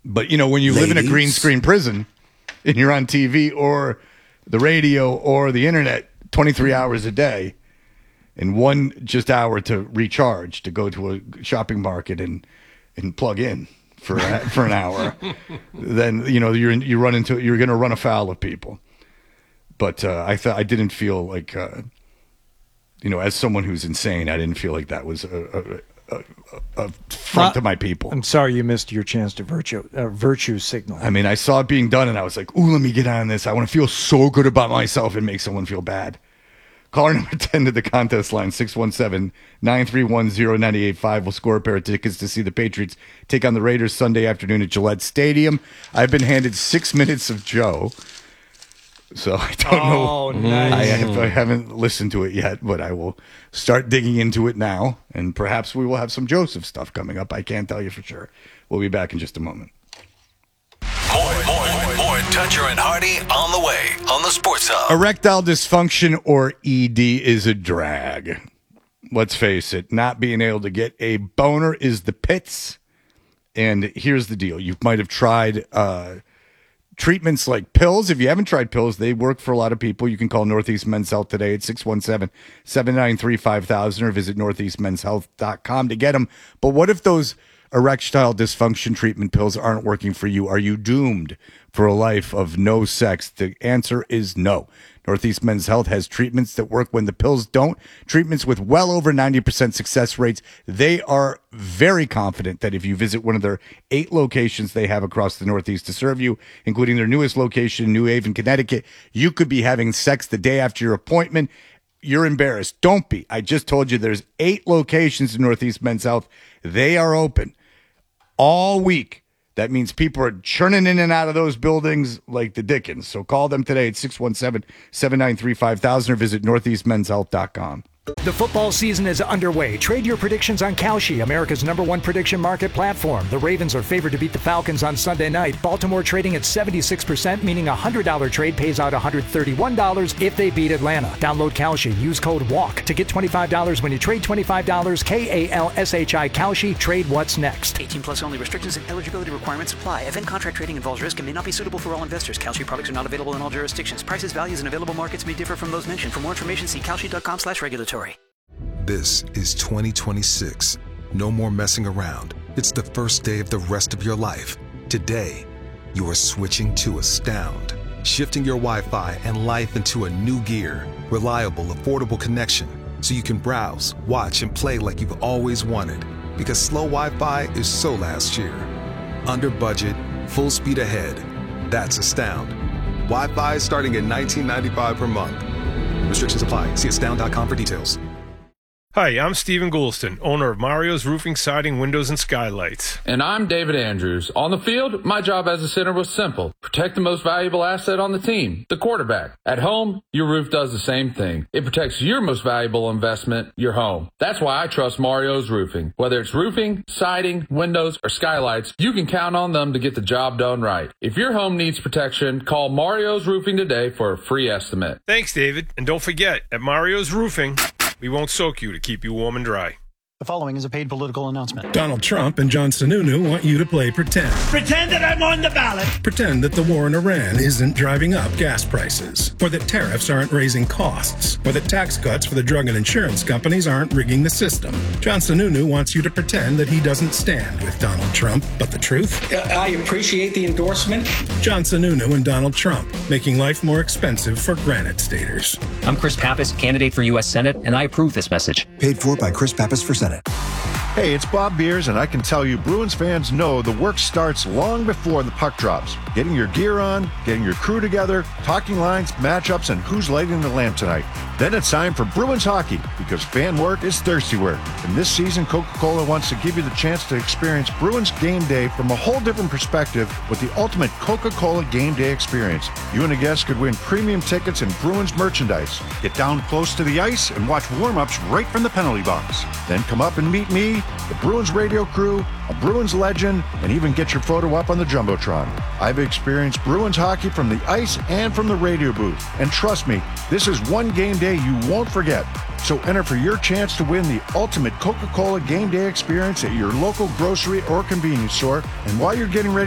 But, when you live in a green screen prison and you're on TV or the radio or the internet 23 hours a day and one just hour to recharge, to go to a shopping market and plug in for an hour, then, you're going to run afoul of people. But I didn't feel like, as someone who's insane, I didn't feel like that was a front to my people. I'm sorry you missed your chance to virtue signal. I mean, I saw it being done, and I was like, ooh, let me get on this. I want to feel so good about myself and make someone feel bad. Caller number 10 to the contest line, 617-931-0985. Will score a pair of tickets to see the Patriots take on the Raiders Sunday afternoon at Gillette Stadium. I've been handed 6 minutes of Joe, so I don't know. Oh, nice. I haven't listened to it yet, but I will start digging into it now, and perhaps we will have some Joseph stuff coming up. I can't tell you for sure. We'll be back in just a moment. More Toucher and Hardy on the way on the Sports Hub. Erectile dysfunction, or ED, is a drag. Let's face it, not being able to get a boner is the pits. And here's the deal. You might have tried treatments like pills. If you haven't tried pills, they work for a lot of people. You can call Northeast Men's Health today at 617-793-5000 or visit northeastmenshealth.com to get them. But what if those erectile dysfunction treatment pills aren't working for you? Are you doomed for a life of no sex? The answer is no. Northeast Men's Health has treatments that work when the pills don't. Treatments with well over 90% success rates. They are very confident that if you visit one of their 8 locations they have across the Northeast to serve you, including their newest location in New Haven, Connecticut, you could be having sex the day after your appointment. You're embarrassed. Don't be. I just told you there's 8 locations in Northeast Men's Health. They are open all week. That means people are churning in and out of those buildings like the Dickens. So call them today at 617-793-5000 or visit northeastmenshealth.com. The football season is underway. Trade your predictions on Kalshi, America's #1 prediction market platform. The Ravens are favored to beat the Falcons on Sunday night. Baltimore trading at 76%, meaning a $100 trade pays out $131 if they beat Atlanta. Download Kalshi. Use code WALK to get $25 when you trade $25. KALSHI Kalshi. Trade what's next. 18 plus only. Restrictions and eligibility requirements apply. Event contract trading involves risk and may not be suitable for all investors. Kalshi products are not available in all jurisdictions. Prices, values, and available markets may differ from those mentioned. For more information, see kalshi.com/regulatory. This is 2026. No more messing around. It's the first day of the rest of your life. Today, you are switching to Astound, shifting your Wi-Fi and life into a new gear. Reliable, affordable connection, so you can browse, watch, and play like you've always wanted. Because slow Wi-Fi is so last year. Under budget, full speed ahead. That's Astound. Wi-Fi starting at $19.95 per month. Restrictions apply. See astound.com for details. Hi, I'm Stephen Goulston, owner of Mario's Roofing, Siding, Windows, and Skylights. And I'm David Andrews. On the field, my job as a center was simple. Protect the most valuable asset on the team, the quarterback. At home, your roof does the same thing. It protects your most valuable investment, your home. That's why I trust Mario's Roofing. Whether it's roofing, siding, windows, or skylights, you can count on them to get the job done right. If your home needs protection, call Mario's Roofing today for a free estimate. Thanks, David. And don't forget, at Mario's Roofing, we won't soak you to keep you warm and dry. The following is a paid political announcement. Donald Trump and John Sununu want you to play pretend. Pretend that I'm on the ballot. Pretend that the war in Iran isn't driving up gas prices, or that tariffs aren't raising costs, or that tax cuts for the drug and insurance companies aren't rigging the system. John Sununu wants you to pretend that he doesn't stand with Donald Trump. But the truth? I appreciate the endorsement. John Sununu and Donald Trump, making life more expensive for Granite Staters. I'm Chris Pappas, candidate for U.S. Senate, and I approve this message. Paid for by Chris Pappas for Senate. Hey, it's Bob Beers, and I can tell you Bruins fans know the work starts long before the puck drops. Getting your gear on, getting your crew together, talking lines, matchups, and who's lighting the lamp tonight. Then it's time for Bruins hockey, because fan work is thirsty work. And this season, Coca-Cola wants to give you the chance to experience Bruins game day from a whole different perspective with the ultimate Coca-Cola game day experience. You and a guest could win premium tickets and Bruins merchandise. Get down close to the ice and watch warm-ups right from the penalty box. Then come up and meet me, the Bruins radio crew, a Bruins legend, and even get your photo up on the Jumbotron. I've experienced Bruins hockey from the ice and from the radio booth. And trust me, this is one game day you won't forget. So enter for your chance to win the ultimate Coca-Cola game day experience at your local grocery or convenience store. And while you're getting ready